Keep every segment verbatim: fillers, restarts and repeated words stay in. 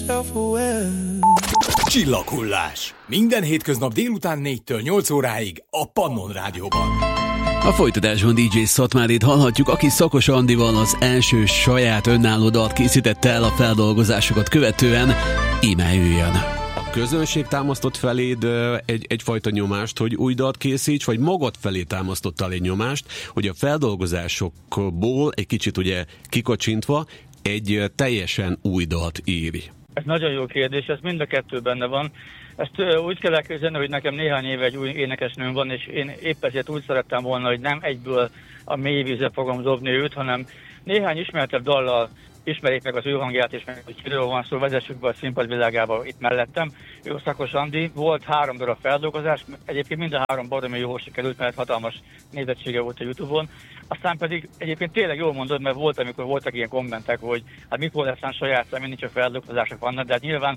Csillaghullás. Minden hétköznap délután négytől nyolc óráig a Pannon Rádióban. A folytatásban dé dzsé Szatmárit hallhatjuk, aki Szakos Andival az első saját önálló dalt készítette el a feldolgozásokat követően. Íme jöjjön. A közönség támasztott feléd egy, egyfajta nyomást, hogy új dalt készíts, vagy magad felé támasztottál egy nyomást, hogy a feldolgozásokból egy kicsit ugye kikacsintva egy teljesen új dalt írj? Ez nagyon jó kérdés, ez mind a kettő benne van. Ezt uh, úgy kell elképzelni, hogy nekem néhány éve egy új énekesnőm van, és én épp ezért úgy szerettem volna, hogy nem egyből a mély vízre fogom dobni őt, hanem néhány ismertebb dallal ismerjék meg az ő hangját, és meg, hogy kiről van szó, vezessük be a színpad világába itt mellettem. Ő Szakos Andi, volt három darab feldolgozás, egyébként mind a három baromi jól sikerült, mert hatalmas nézettsége volt a YouTube-on. Aztán pedig egyébként tényleg jól mondod, mert volt, amikor voltak ilyen kommentek, hogy hát mikor lesz saját szám, nincs a feldolgozások vannak, de hát nyilván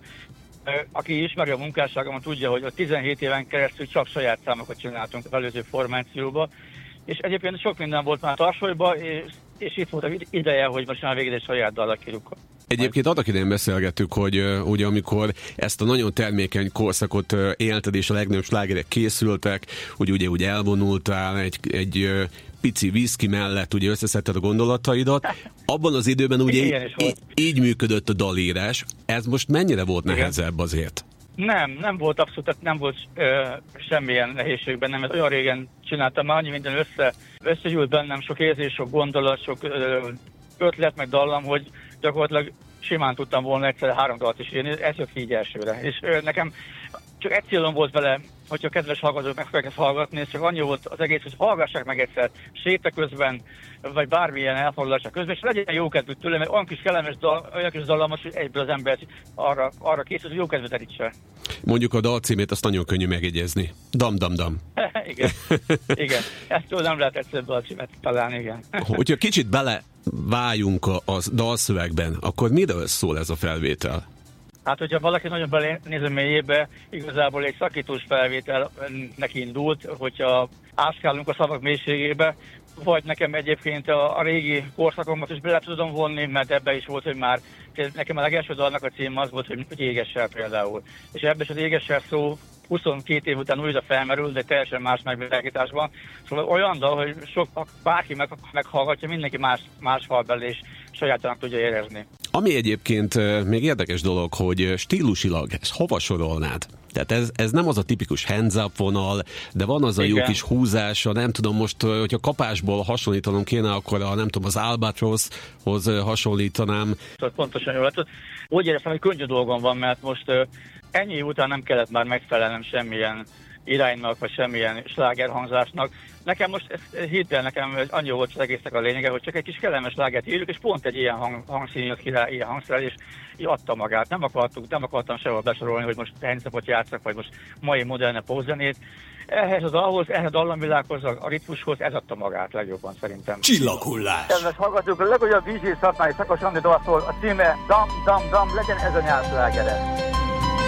aki ismeri a munkásságomat, tudja, hogy a tizenhét éven keresztül csak saját számokat csináltunk az előző formációba, és egyébként sok minden volt már tarsolyban, és, és itt volt az ideje, hogy most már végre egy saját dallat írjuk. Egyébként annak idején beszélgettük, hogy uh, ugye amikor ezt a nagyon termékeny korszakot uh, élted, és a legnagyobb slágerek készültek, hogy ugye úgy elvonultál egy, egy uh, pici viszki mellett, ugye összeszedted a gondolataidat. Abban az időben ugye így, így működött a dalírás. Ez most mennyire volt nehezebb azért? Nem, nem volt abszolút, tehát nem volt ö, semmilyen nehézségben, nem, mert olyan régen csináltam, már annyi minden össze, összegyűlt bennem, sok érzés, sok gondolat, sok ö, ötlet, meg dallam, hogy gyakorlatilag simán tudtam volna egyszerre három dalt is írni, ez jött így elsőre. És ö, nekem csak egy célom volt vele, hogyha kedves hallgatók meg fogják ezt hallgatni, és csak annyi volt az egész, hogy hallgassák meg egyszer séta közben, vagy bármilyen elfoglalások közben, és legyen jó kedvű tőle, mert olyan kis kellemes dal, olyan kis dallamos, hogy egyből az ember arra, arra készül, hogy jó kedvet elítse. Mondjuk a dal címét, azt nagyon könnyű megjegyezni. Dam, dam, dam. Igen, igen. Ezt tudom, nem lehet egyszerűbb dal címet találni, igen. Hogyha kicsit beleváljunk a, a dalszövegben, akkor miről szól ez a felvétel? Hát, hogyha valaki nagyon belenéz a mélyébe, igazából egy szakítós felvételnek indult, hogyha áskálunk a szavak mélységébe, vagy nekem egyébként a, a régi korszakomat is bele tudom vonni, mert ebbe is volt, hogy már nekem a legelső dalnak a cím az volt, hogy Égessel például. És ebben is az Égessel szó huszonkét év után újra felmerül, de teljesen más megvilágításban. Szóval olyan dal, hogy sok, bárki meg, meghallgatja, mindenki más, más hall bele, és sajátának tudja érezni. Ami egyébként még érdekes dolog, hogy stílusilag ezt hova sorolnád? Tehát ez, ez nem az a tipikus hands up vonal, de van az a jó kis húzása, nem tudom most, hogyha kapásból hasonlítanom kéne, akkor a, nem tudom, az Albatrosshoz hasonlítanám. Pontosan jól lett. Úgy éreztem, hogy könnyű dolgom van, mert most ennyi után nem kellett már megfelelnem semmilyen iránynak, vagy semmilyen slágerhangzásnak. Nekem most, hidd el nekem, annyi volt az egésznek a lényege, hogy csak egy kis kellemes slágert írjuk, és pont egy ilyen hang, hangszín jött ki rá, ilyen hangszerelés, és adta magát. Nem akartuk, nem akartam sehol besorolni, hogy most handszapot játszak, vagy most mai moderne pózenét. Ehhez az ahhoz, ehhez a dallamvilághoz, a ritmushoz, ez adta magát legjobban szerintem. Csillaghullás! Kedves hallgatók, a legújabb dé dzsé Szatmári Szakos Andi dal szól, a címe Dam, Dam, Dam, legyen ez a nyár slágere.